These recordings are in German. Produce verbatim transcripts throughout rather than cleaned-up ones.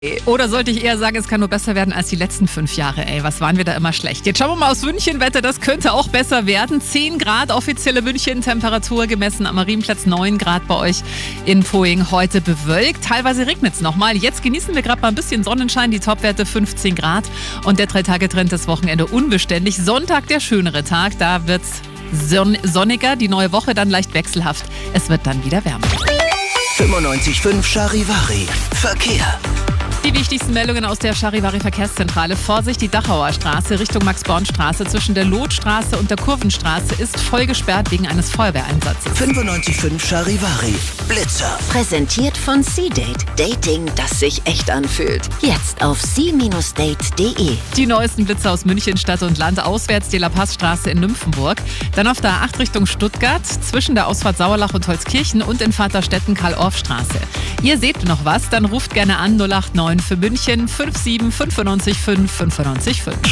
Oder sollte ich eher sagen, es kann nur besser werden als die letzten fünf Jahre, ey. Was waren wir da immer schlecht? Jetzt schauen wir mal aus München-Wetter, das könnte auch besser werden. zehn Grad offizielle München-Temperatur, gemessen am Marienplatz neun Grad bei euch in Poing. Heute bewölkt, teilweise regnet es nochmal. Jetzt genießen wir gerade mal ein bisschen Sonnenschein, die Topwerte fünfzehn Grad. Und der Drei-Tage-Trend das Wochenende unbeständig. Sonntag der schönere Tag, da wird es son- sonniger, die neue Woche dann leicht wechselhaft. Es wird dann wieder wärmer. fünfundneunzig Komma fünf Charivari. Verkehr. Die wichtigsten Meldungen aus der Charivari-Verkehrszentrale. Vorsicht, die Dachauer Straße Richtung Max-Born-Straße zwischen der Lotstraße und der Kurvenstraße ist voll gesperrt wegen eines Feuerwehreinsatzes. fünfundneunzig Komma fünf Charivari. Blitzer. Präsentiert von C-Date. Dating, das sich echt anfühlt. Jetzt auf c Bindestrich date punkt de. Die neuesten Blitzer aus München, Stadt und Land. Auswärts die La Paz-Straße in Nymphenburg. Dann auf der A acht Richtung Stuttgart zwischen der Ausfahrt Sauerlach und Holzkirchen und in Vaterstetten Karl-Orff-Straße. Ihr seht noch was, dann ruft gerne an null acht neun für München fünf sieben fünf neun fünf fünf neun fünf.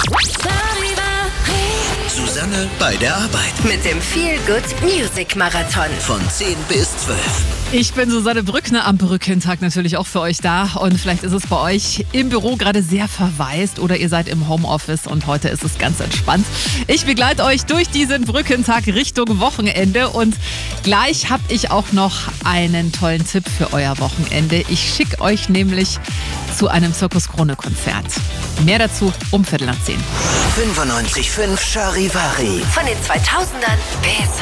Susanne bei der Arbeit. Mit dem Feel Good Music Marathon. Von zehn bis zwölf. Ich bin Susanne Brückner, am Brückentag natürlich auch für euch da. Und vielleicht ist es bei euch im Büro gerade sehr verwaist oder ihr seid im Homeoffice und heute ist es ganz entspannt. Ich begleite euch durch diesen Brückentag Richtung Wochenende und gleich habe ich auch noch einen tollen Tipp für euer Wochenende. Ich schicke euch nämlich zu einem Zirkus Krone Konzert. Mehr dazu um Viertel nach zehn. fünfundneunzig Komma fünf Charivari. Von den zweitausendern bis